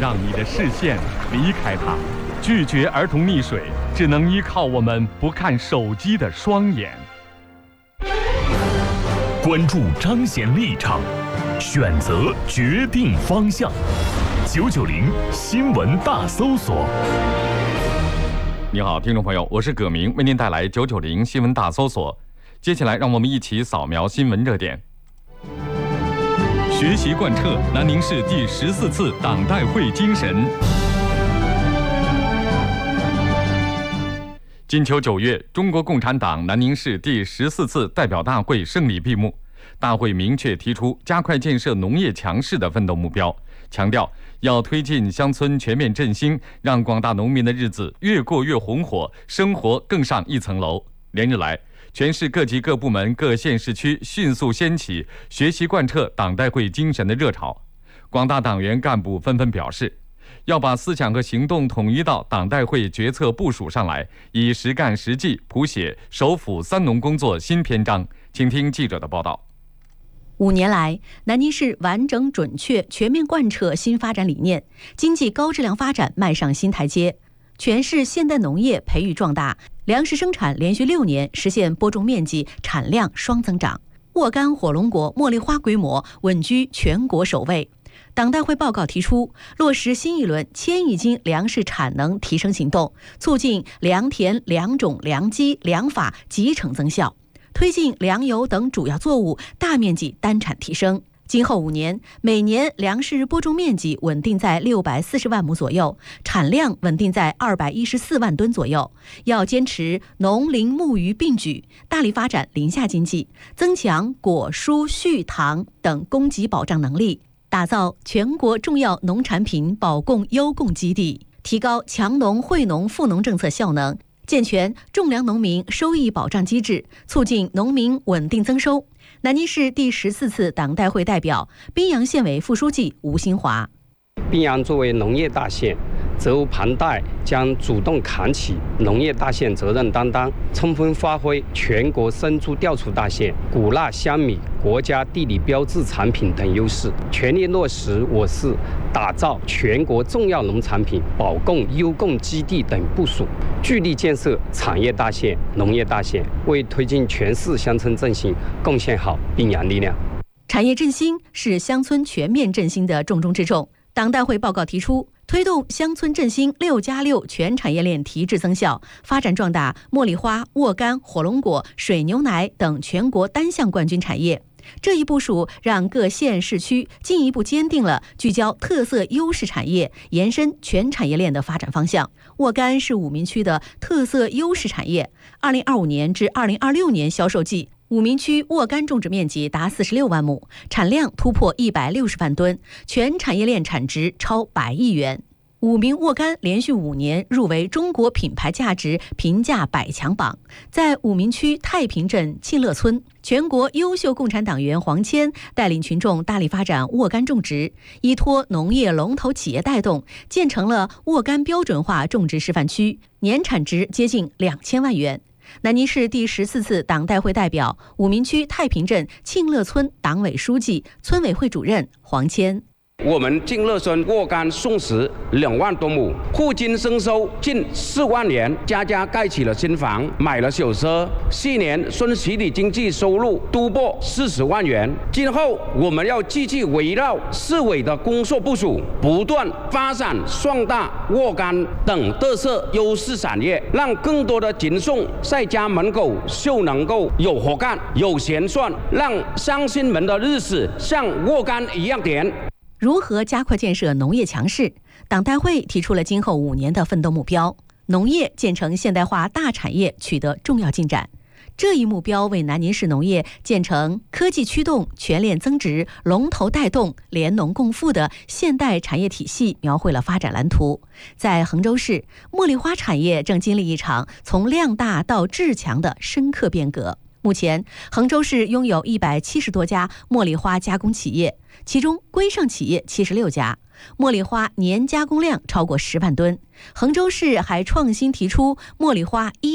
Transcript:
让你的视线离开它。拒绝儿童溺水，只能依靠我们不看手机的双眼。 关注彰显立场，选择决定方向。990新闻大搜索。 你好，听众朋友，我是葛明，为您带来990新闻大搜索。接下来，让我们一起扫描新闻热点。学习贯彻南宁市第14次党代会精神。金秋9月，中国共产党南宁市第14次代表大会胜利闭幕。大会明确提出加快建设农业强市的奋斗目标，强调要推进乡村全面振兴，让广大农民的日子越过越红火，生活更上一层楼。连日来，全市各级各部门各县市区迅速掀起学习贯彻党代会精神的热潮。广大党员干部纷纷表示，要把思想和行动统一到党代会决策部署上来，以实干实际谱写首辅三农工作新篇章。请听记者的报道。 5年来，南宁市完整准确全面贯彻新发展理念，经济高质量发展迈上新台阶。全市现代农业培育壮大，粮食生产连续6年实现播种面积、产量双增长。沃柑、火龙果、茉莉花规模稳居全国首位。党代会报告提出，落实新一轮1000亿斤粮食产能提升行动，促进良田、良种、良机、良法集成增效，推进粮油等主要作物大面积单产提升。今后5年，每年粮食播种面积稳定在640万亩左右，产量稳定在214万吨左右。要坚持农林牧渔并举，大力发展林下经济，增强果蔬畜糖等供给保障能力，打造全国重要农产品保供优供基地，提高强农惠农富农政策效能，健全种粮农民收益保障机制，促进农民稳定增收。南宁市第14次党代会代表、宾阳县委副书记吴新华。 宾阳作为农业大县，责无旁贷，将主动扛起农业大县责任担当，充分发挥全国生猪调出大县、谷纳香米国家地理标志产品等优势，全力落实我市打造全国重要农产品保供优供基地等部署，聚力建设产业大县、农业大县，为推进全市乡村振兴贡献好宾阳力量。 产业振兴是乡村全面振兴的重中之重。党代会报告提出，推动乡村振兴6+6全产业链提质增效，发展壮大茉莉花、沃柑、火龙果、水牛奶等全国单项冠军产业。这一部署让各县市区进一步坚定了聚焦特色优势产业、延伸全产业链的发展方向。沃柑是武鸣区的特色优势产业，2025年至2026年销售季，武鸣区沃柑种植面积达46万亩，产量突破160万吨，全产业链产值超100亿元。武鸣沃柑连续5年入围中国品牌价值评价100强榜。在武鸣区太平镇庆乐村，全国优秀共产党员黄谦带领群众大力发展沃柑种植，依托农业龙头企业带动，建成了沃柑标准化种植示范区，年产值接近2000万元。南宁市第14次党代会代表、武鸣区太平镇庆乐村党委书记、村委会主任黄谦。 我们庆乐村沃柑种植2万多亩，户均增收近4万元，家家盖起了新房，买了小车。去年村实体经济收入突破40万元。今后我们要继续围绕市委的工作部署，不断发展壮大沃柑等特色优势产业，让更多的群众在家门口就能够有活干、有钱赚，让乡亲们的日子像沃柑一样甜。 如何加快建设农业强市？党代会提出了今后5年的奋斗目标，农业建成现代化大产业取得重要进展。这一目标为南宁市农业建成科技驱动、全链增值、龙头带动、联农共富的现代产业体系描绘了发展蓝图。在衡州市，茉莉花产业正经历一场从量大到质强的深刻变革。目前，衡州市拥有170多家茉莉花加工企业，其中规上企业76家，茉莉花年加工量超过10万吨。衡州市还创新提出茉莉花